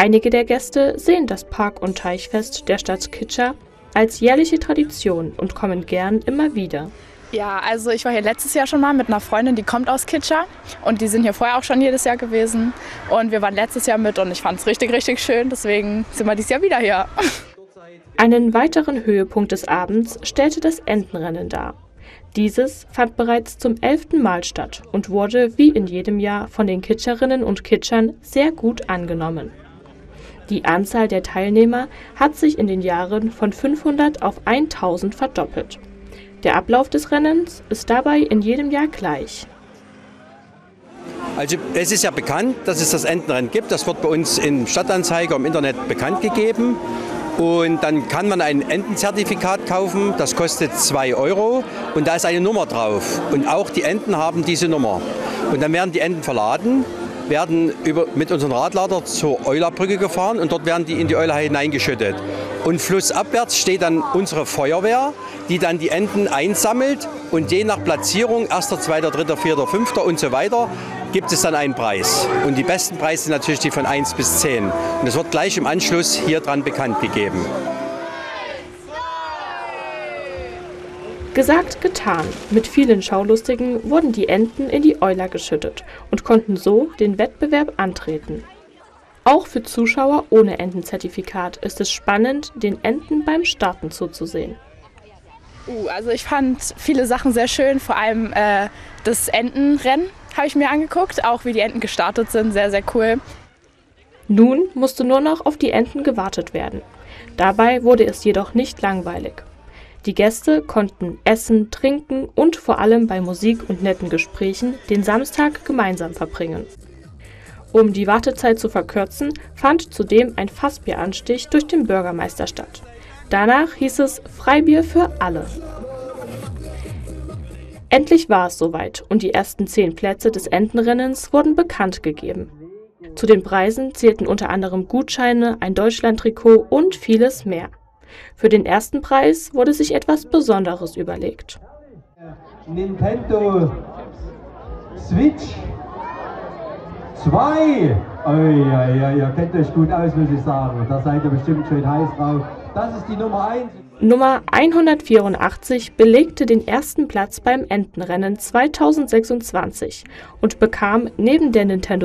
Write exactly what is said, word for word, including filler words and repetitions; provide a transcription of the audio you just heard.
Einige der Gäste sehen das Park- und Teichfest der Stadt Kitscher als jährliche Tradition und kommen gern immer wieder. Ja, also ich war hier letztes Jahr schon mal mit einer Freundin, die kommt aus Kitscher und die sind hier vorher auch schon jedes Jahr gewesen und wir waren letztes Jahr mit und ich fand es richtig, richtig schön, deswegen sind wir dieses Jahr wieder hier. Einen weiteren Höhepunkt des Abends stellte das Entenrennen dar. Dieses fand bereits zum elften Mal statt und wurde wie in jedem Jahr von den Kitscherinnen und Kitschern sehr gut angenommen. Die Anzahl der Teilnehmer hat sich in den Jahren von fünfhundert auf tausend verdoppelt. Der Ablauf des Rennens ist dabei in jedem Jahr gleich. Also es ist ja bekannt, dass es das Entenrennen gibt. Das wird bei uns im Stadtanzeiger im Internet bekannt gegeben. Und dann kann man ein Entenzertifikat kaufen, das kostet zwei Euro und da ist eine Nummer drauf. Und auch die Enten haben diese Nummer. Und dann werden die Enten verladen, werden über, mit unserem Radlader zur Eulerbrücke gefahren und dort werden die in die Euler hineingeschüttet. Und flussabwärts steht dann unsere Feuerwehr, die dann die Enten einsammelt und je nach Platzierung, erster, zweiter, dritter, vierter, fünfter und so weiter, gibt es dann einen Preis. Und die besten Preise sind natürlich die von eins bis zehn. Und das wird gleich im Anschluss hier dran bekannt gegeben. Gesagt, getan. Mit vielen Schaulustigen wurden die Enten in die Euler geschüttet und konnten so den Wettbewerb antreten. Auch für Zuschauer ohne Entenzertifikat ist es spannend, den Enten beim Starten zuzusehen. Uh, also ich fand viele Sachen sehr schön, vor allem äh, das Entenrennen habe ich mir angeguckt, auch wie die Enten gestartet sind, sehr, sehr cool. Nun musste nur noch auf die Enten gewartet werden. Dabei wurde es jedoch nicht langweilig. Die Gäste konnten essen, trinken und vor allem bei Musik und netten Gesprächen den Samstag gemeinsam verbringen. Um die Wartezeit zu verkürzen, fand zudem ein Fassbieranstich durch den Bürgermeister statt. Danach hieß es Freibier für alle. Endlich war es soweit und die ersten zehn Plätze des Entenrennens wurden bekannt gegeben. Zu den Preisen zählten unter anderem Gutscheine, ein Deutschland-Trikot und vieles mehr. Für den ersten Preis wurde sich etwas Besonderes überlegt. Nintendo Switch zwei. Oh, ja, ja, ihr kennt euch gut aus, muss ich sagen. Da seid ihr bestimmt schön heiß drauf. Das ist die Nummer eins. Nummer hundertvierundachtzig belegte den ersten Platz beim Entenrennen zweitausendsechsundzwanzig und bekam neben der Nintendo